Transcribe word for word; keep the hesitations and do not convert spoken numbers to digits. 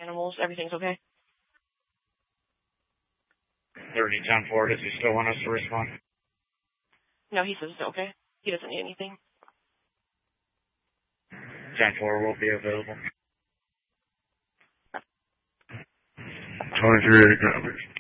animals. Everything's okay? thirty ten four, does he still want us to respond? No, he says it's okay. He doesn't need anything. ten four will be available. twenty-three eight copies.